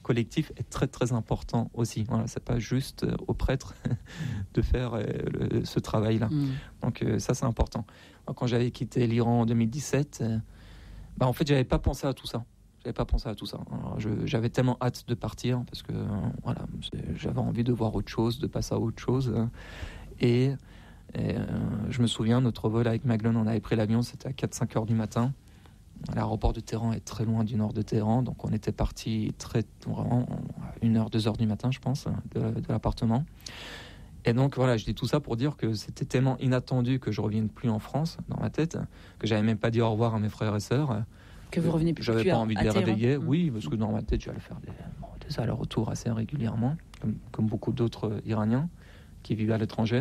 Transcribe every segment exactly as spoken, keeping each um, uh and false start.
collectif est très très important aussi. Voilà, c'est pas juste euh, aux prêtres de faire euh, le, ce travail-là. Mm. Donc euh, ça c'est important. Alors, quand j'avais quitté l'Iran en deux mille dix-sept, euh, bah, en fait j'avais pas pensé à tout ça. J'avais pas pensé à tout ça. Alors, je, j'avais tellement hâte de partir parce que euh, voilà, j'avais envie de voir autre chose, de passer à autre chose. Euh, et, et euh, je me souviens, notre vol avec Maglone, on avait pris l'avion, c'était à quatre cinq heures du matin. L'aéroport de Téhéran est très loin du nord de Téhéran, donc on était parti très vraiment à une heure, deux heures du matin, je pense, de, de l'appartement. Et donc voilà, je dis tout ça pour dire que c'était tellement inattendu que je revienne plus en France, dans ma tête, que j'avais même pas dit au revoir à mes frères et sœurs. Que vous revenez plus J'avais plus pas à, envie de les réveiller, mmh. oui, parce que dans ma tête, j'allais faire des, bon, des allers-retours assez régulièrement, comme, comme beaucoup d'autres Iraniens qui vivaient à l'étranger.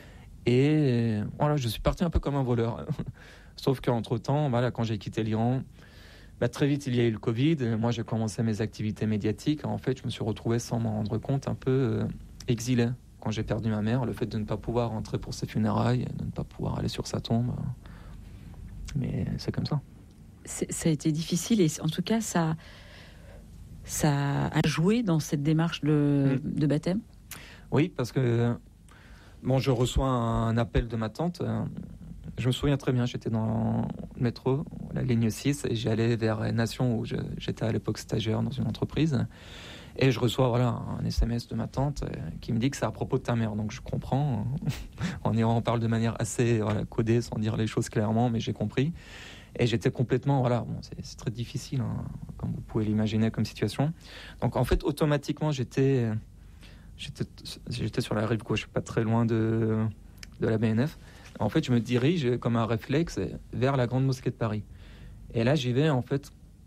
Et voilà, je suis parti un peu comme un voleur. Sauf qu'entre-temps, voilà, quand j'ai quitté l'Iran, bah, très vite, il y a eu le Covid. Moi, j'ai commencé mes activités médiatiques. En fait, je me suis retrouvé, sans m'en rendre compte, un peu euh, exilé. Quand j'ai perdu ma mère, le fait de ne pas pouvoir rentrer pour ses funérailles, de ne pas pouvoir aller sur sa tombe. Mais c'est comme ça. C'est, ça a été difficile et en tout cas, ça, ça a joué dans cette démarche de, mmh. de baptême. Oui, parce que bon, je reçois un appel de ma tante. Je me souviens très bien, j'étais dans le métro, la ligne six, et j'allais vers Nation, où je, j'étais à l'époque stagiaire dans une entreprise. Et je reçois voilà, un S M S de ma tante qui me dit que c'est à propos de ta mère. Donc je comprends. En Iran, on parle de manière assez voilà, codée, sans dire les choses clairement, mais j'ai compris. Et j'étais complètement, voilà, bon, c'est, c'est très difficile, hein, comme vous pouvez l'imaginer comme situation. Donc en fait, automatiquement, j'étais, j'étais, j'étais sur la rive gauche, pas très loin de, de la B N F. En fait, je me dirige comme un réflexe vers la Grande Mosquée de Paris. Et là, j'y vais, en fait,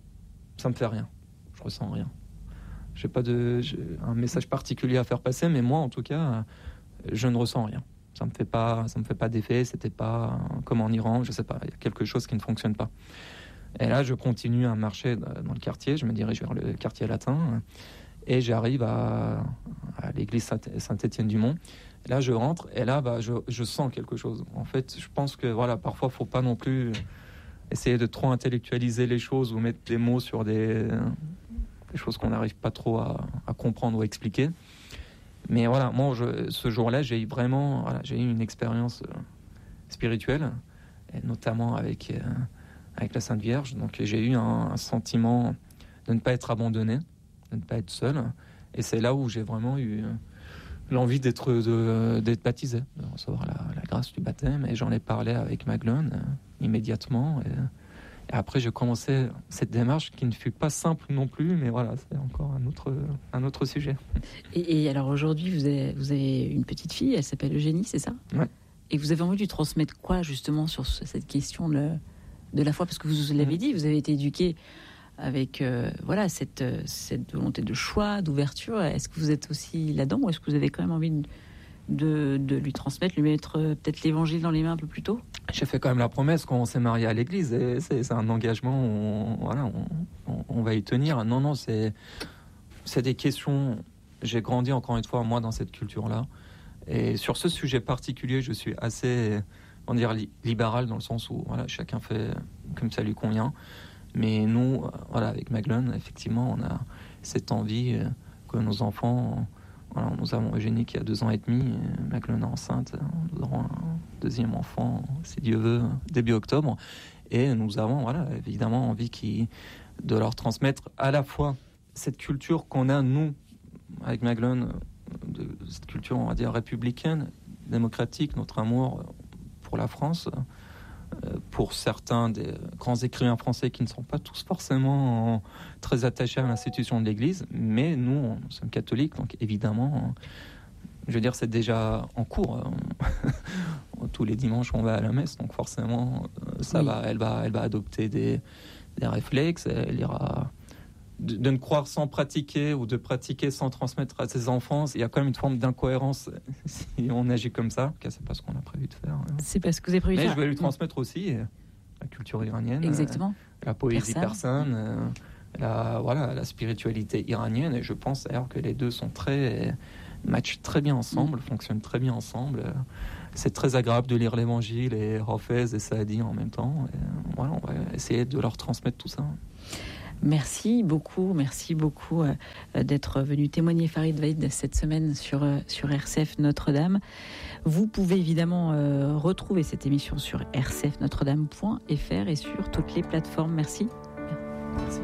ça me fait rien. Je ressens rien. J'ai pas de, j'ai un message particulier à faire passer, mais moi, en tout cas, je ne ressens rien. Ça me fait pas, ça me fait pas d'effet. C'était pas comme en Iran, je sais pas. Il y a quelque chose qui ne fonctionne pas. Et là, je continue à marcher dans le quartier. Je me dirige vers le quartier latin et j'arrive à, à l'église Saint-Étienne-du-Mont. Là, je rentre et là, bah, je, je sens quelque chose. En fait, je pense que voilà, parfois, faut pas non plus essayer de trop intellectualiser les choses ou mettre des mots sur des, des choses qu'on n'arrive pas trop à, à comprendre ou à expliquer. Mais voilà, moi, je, ce jour-là, j'ai eu vraiment, voilà, j'ai eu une expérience euh, spirituelle, et notamment avec euh, avec la Sainte Vierge. Donc, j'ai eu un, un sentiment de ne pas être abandonné, de ne pas être seul. Et c'est là où j'ai vraiment eu euh, l'envie d'être de, d'être baptisé, de recevoir la, la grâce du baptême. Et j'en ai parlé avec Maglone euh, immédiatement. Et, Et après, j'ai commencé cette démarche qui ne fut pas simple non plus, mais voilà, c'est encore un autre, un autre sujet. Et, et alors aujourd'hui, vous avez, vous avez une petite fille, elle s'appelle Eugénie, c'est ça ? Ouais. Et vous avez envie de lui transmettre quoi justement sur cette question de, de la foi ? Parce que vous l'avez dit, vous avez été éduqué avec euh, voilà, cette, cette volonté de choix, d'ouverture. Est-ce que vous êtes aussi là-dedans ou est-ce que vous avez quand même envie de... De, de lui transmettre, lui mettre euh, peut-être l'évangile dans les mains un peu plus tôt ? J'ai fait quand même la promesse quand on s'est marié à l'église, et c'est, c'est un engagement, on, voilà, on, on, on va y tenir. Non, non, c'est, c'est des questions. J'ai grandi encore une fois, moi, dans cette culture-là. Et sur ce sujet particulier, je suis assez, on va dire, li- libéral dans le sens où voilà, chacun fait comme ça lui convient. Mais nous, voilà, avec Maglone, effectivement, on a cette envie que nos enfants... Voilà, nous avons Eugénie qui a deux ans et demi, Maglone est enceinte, nous aurons un deuxième enfant, si Dieu veut, début octobre. Et nous avons voilà, évidemment envie qui, de leur transmettre à la fois cette culture qu'on a, nous, avec Maglone, de, cette culture, on va dire, républicaine, démocratique, notre amour pour la France, pour certains des grands écrivains français qui ne sont pas tous forcément très attachés à l'institution de l'Église, mais nous, nous sommes catholiques, donc évidemment, je veux dire, c'est déjà en cours. Tous les dimanches, on va à la messe, donc forcément, ça oui. va, elle va, elle va adopter des, des réflexes, elle ira... De, de ne croire sans pratiquer ou de pratiquer sans transmettre à ses enfants, il y a quand même une forme d'incohérence si on agit comme ça. Okay, c'est pas ce qu'on a prévu de faire. C'est pas ce que vous avez prévu de faire. Mais faire. je vais lui transmettre aussi la culture iranienne, exactement. Euh, la poésie persane, euh, la voilà, la spiritualité iranienne. Et je pense d'ailleurs que les deux sont très matchent très bien ensemble, mmh. fonctionnent très bien ensemble. C'est très agréable de lire l'Évangile et Hafez et Saadi en même temps. Et voilà, on va essayer de leur transmettre tout ça. Merci beaucoup, merci beaucoup euh, d'être venu témoigner, Farid Vaid, cette semaine sur, euh, sur R C F Notre-Dame. Vous pouvez évidemment euh, retrouver cette émission sur r c f notre dame point f r et sur toutes les plateformes. Merci. Merci.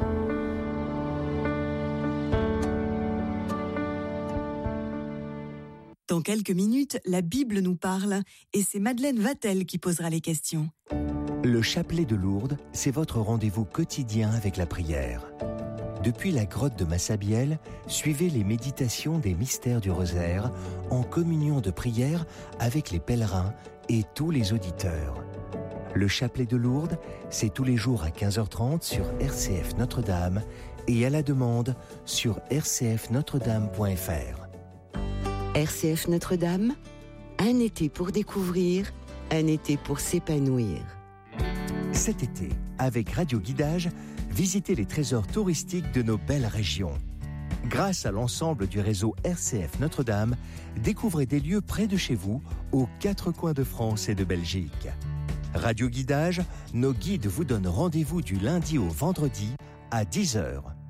Dans quelques minutes, la Bible nous parle et c'est Madeleine Vatel qui posera les questions. Le chapelet de Lourdes, c'est votre rendez-vous quotidien avec la prière. Depuis la grotte de Massabielle, suivez les méditations des mystères du rosaire en communion de prière avec les pèlerins et tous les auditeurs. Le chapelet de Lourdes, c'est tous les jours à quinze heures trente sur R C F Notre-Dame et à la demande sur r c f notre dame point f r. R C F Notre-Dame, un été pour découvrir, un été pour s'épanouir. Cet été, avec Radio Guidage, visitez les trésors touristiques de nos belles régions. Grâce à l'ensemble du réseau R C F Notre-Dame, découvrez des lieux près de chez vous, aux quatre coins de France et de Belgique. Radio Guidage, nos guides vous donnent rendez-vous du lundi au vendredi à dix heures.